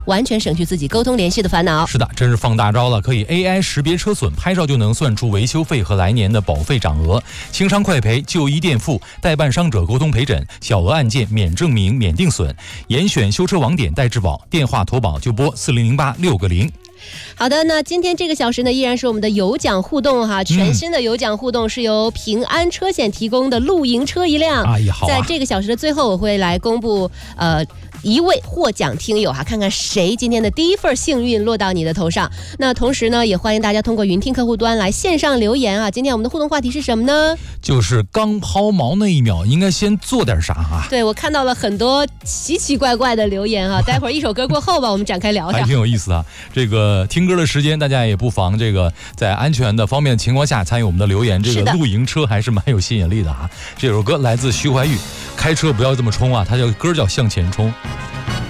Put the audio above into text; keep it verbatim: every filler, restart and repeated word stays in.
完全省去自己沟通联系的烦恼。 是的，真是放大招了，可以 A I 识别车损，拍照就能算出维修费和来年的保费涨额，轻伤快赔，就医垫付，代办伤者沟通陪诊，小额案件免证明免定损，严选修车网点代质保，电话投保就拨四零零八六个零。 好的，那今天这个小时呢，依然是我们的有奖互动哈，全新的有奖互动是由平安车险提供的露营车一辆。 哎呀，好啊！ 在这个小时的最后，我会来公布呃。一位获奖听友哈，看看谁今天的第一份幸运落到你的头上。那同时呢，也欢迎大家通过云听客户端来线上留言啊。今天我们的互动话题是什么呢？ 就是刚抛锚那一秒应该先做点啥啊？ 对，我看到了很多奇奇怪怪的留言啊。待会儿一首歌过后吧，我们展开聊聊。 还挺有意思啊。这个听歌的时间，大家也不妨这个在安全的方便的情况下参与我们的留言。这个露营车还是蛮有吸引力的啊。这首歌来自徐怀钰，开车不要这么冲啊，它叫歌叫向前冲。